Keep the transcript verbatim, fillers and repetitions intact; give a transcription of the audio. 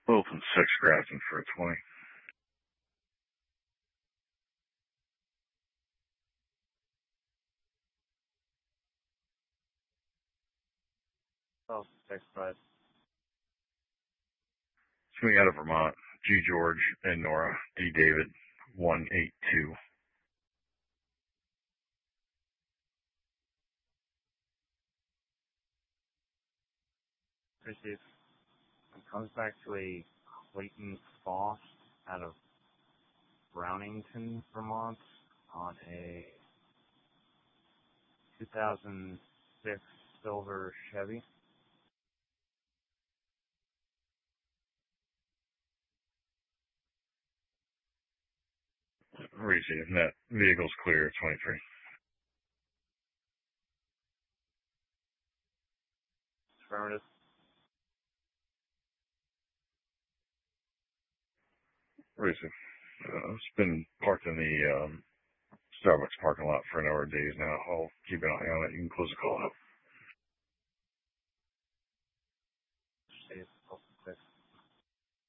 Open six Grafton for a twenty. Oh, six price. Swing out of Vermont. G. George and Nora. D. David. one eight two. Receive. It comes back to a Clayton Foss out of Brownington, Vermont on a two thousand six silver Chevy. Receive. Net vehicle's clear. twenty-three. Affirmative. Receive. Uh, it's been parked in the um, Starbucks parking lot for a number of days now. I'll keep an eye on it. You can close the call out.